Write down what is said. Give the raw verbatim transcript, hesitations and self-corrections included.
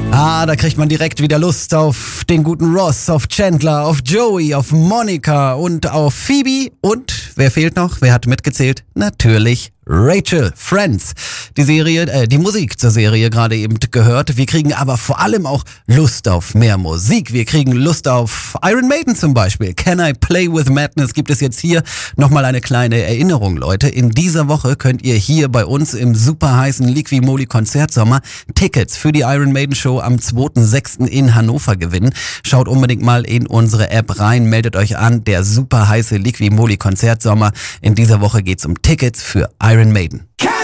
Ah, da kriegt man direkt wieder Lust auf den guten Ross, auf Chandler, auf Joey, auf Monica und auf Phoebe. Und wer fehlt noch? Wer hat mitgezählt? Natürlich Rachel, Friends. Die Serie, äh, die Musik zur Serie gerade eben gehört. Wir kriegen aber vor allem auch Lust auf mehr Musik. Wir kriegen Lust auf Iron Maiden zum Beispiel. Can I Play With Madness gibt es jetzt hier nochmal eine kleine Erinnerung, Leute. In dieser Woche könnt ihr hier bei uns im super heißen Liqui-Moly Konzertsommer Tickets für die Iron Maiden Show am zweiten sechsten in Hannover gewinnen. Schaut unbedingt mal in unsere App rein, meldet euch an. Der super heiße Liqui-Moly Konzertsommer. In dieser Woche geht's um Tickets für Iron Maiden.